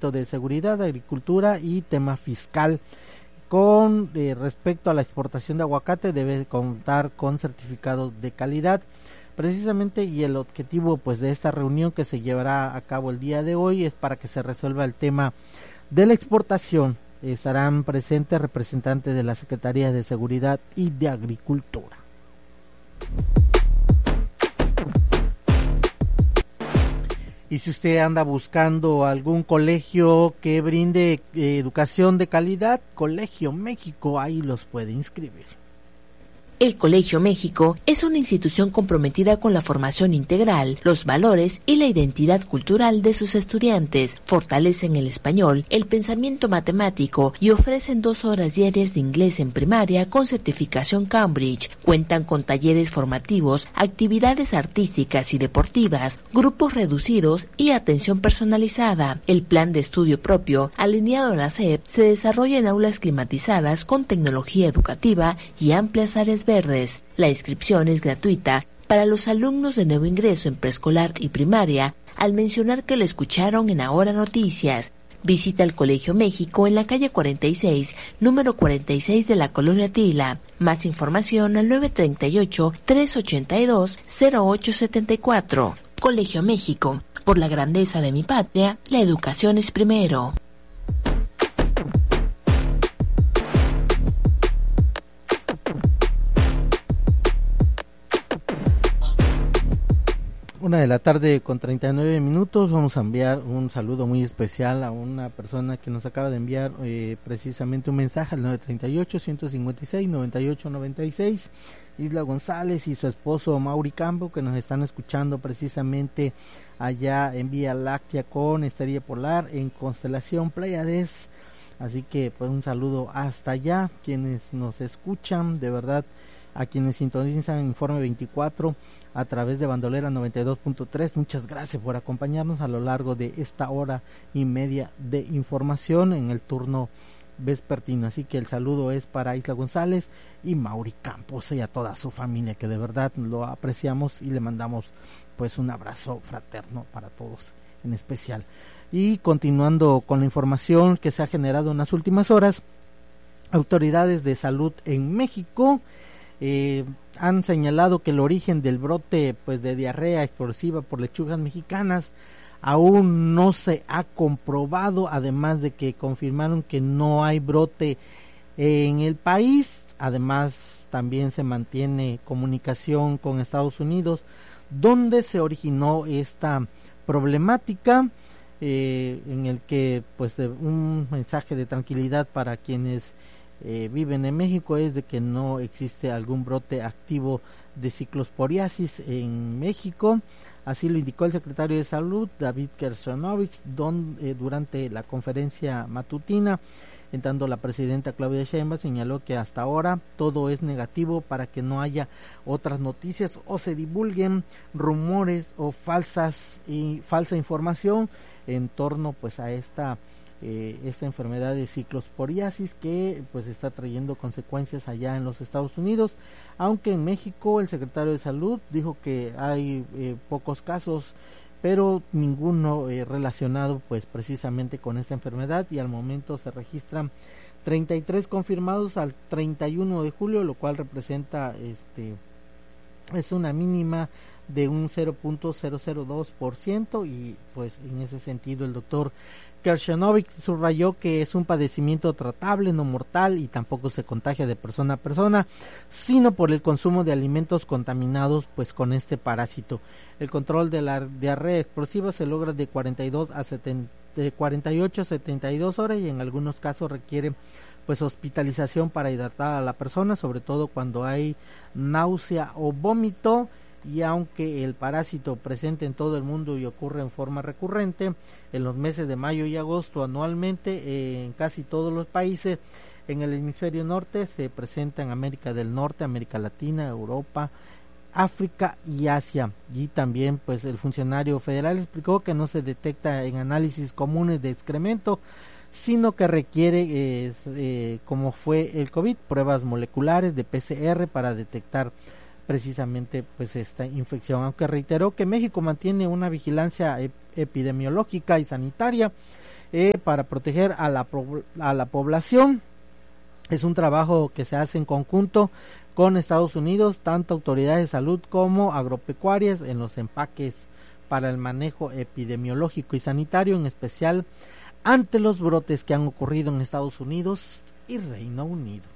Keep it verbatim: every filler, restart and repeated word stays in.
ámbito de seguridad, agricultura y tema fiscal. Con eh, respecto a la exportación de aguacate, debe contar con certificados de calidad. Precisamente, y el objetivo pues de esta reunión que se llevará a cabo el día de hoy es para que se resuelva el tema de la exportación. Estarán presentes representantes de la Secretaría de Seguridad y de Agricultura. Y si usted anda buscando algún colegio que brinde eh, educación de calidad, Colegio México, ahí los puede inscribir. El Colegio México es una institución comprometida con la formación integral, los valores y la identidad cultural de sus estudiantes. Fortalecen el español, el pensamiento matemático y ofrecen dos horas diarias de inglés en primaria con certificación Cambridge. Cuentan con talleres formativos, actividades artísticas y deportivas, grupos reducidos y atención personalizada. El plan de estudio propio, alineado a la S E P, se desarrolla en aulas climatizadas con tecnología educativa y amplias áreas verdes. La inscripción es gratuita para los alumnos de nuevo ingreso en preescolar y primaria, al mencionar que lo escucharon en Ahora Noticias. Visita el Colegio México en la calle cuarenta y seis, número cuarenta y seis de la Colonia Tila. Más información al nueve tres ocho, tres ocho dos, cero ocho siete cuatro. Colegio México, por la grandeza de mi patria, la educación es primero. Una de la tarde con treinta y nueve minutos. Vamos a enviar un saludo muy especial a una persona que nos acaba de enviar eh, precisamente un mensaje al nueve tres ocho, uno cinco seis, nueve ocho nueve seis. Isla González y su esposo Mauri Campo, que nos están escuchando precisamente allá en Vía Láctea con Estrella Polar en Constelación Pleiades. Así que pues un saludo hasta allá, quienes nos escuchan, de verdad, a quienes sintonizan Informe veinticuatro a través de Bandolera noventa y dos punto tres, muchas gracias por acompañarnos a lo largo de esta hora y media de información en el turno vespertino. Así que el saludo es para Isla González y Mauri Campos y a toda su familia, que de verdad lo apreciamos y le mandamos pues un abrazo fraterno para todos en especial. Y continuando con la información que se ha generado en las últimas horas, autoridades de salud en México Eh, han señalado que el origen del brote pues de diarrea explosiva por lechugas mexicanas aún no se ha comprobado, además de que confirmaron que no hay brote en el país. Además también se mantiene comunicación con Estados Unidos, donde se originó esta problemática, eh, en el que pues de un mensaje de tranquilidad para quienes Eh, viven en México es de que no existe algún brote activo de ciclosporiasis en México. Así lo indicó el secretario de Salud, David Kersonovich, don, eh, durante la conferencia matutina. En tanto, la presidenta Claudia Sheinbaum señaló que hasta ahora todo es negativo para que no haya otras noticias o se divulguen rumores o falsas y falsa información en torno pues a esta Eh, esta enfermedad de ciclosporiasis que pues está trayendo consecuencias allá en los Estados Unidos, aunque en México el secretario de Salud dijo que hay eh, pocos casos, pero ninguno eh, relacionado pues precisamente con esta enfermedad, y al momento se registran treinta y tres confirmados al treinta y uno de julio, lo cual representa este es una mínima de un cero punto cero cero dos por ciento, y pues en ese sentido el doctor Kershanovic subrayó que es un padecimiento tratable, no mortal, y tampoco se contagia de persona a persona, sino por el consumo de alimentos contaminados pues con este parásito. El control de la diarrea explosiva se logra de cuarenta y dos a setenta, de cuarenta y ocho a setenta y dos horas, y en algunos casos requiere pues hospitalización para hidratar a la persona, sobre todo cuando hay náusea o vómito. Y aunque el parásito presente en todo el mundo y ocurre en forma recurrente en los meses de mayo y agosto anualmente eh, en casi todos los países, en el hemisferio norte se presenta en América del Norte, América Latina, Europa, África y Asia. Y también pues el funcionario federal explicó que no se detecta en análisis comunes de excremento, sino que requiere, eh, eh, como fue el COVID, pruebas moleculares de P C R para detectar precisamente pues esta infección, aunque reiteró que México mantiene una vigilancia ep- epidemiológica y sanitaria eh, para proteger a la, a la población. Es un trabajo que se hace en conjunto con Estados Unidos, tanto autoridades de salud como agropecuarias, en los empaques para el manejo epidemiológico y sanitario, en especial ante los brotes que han ocurrido en Estados Unidos y Reino Unido.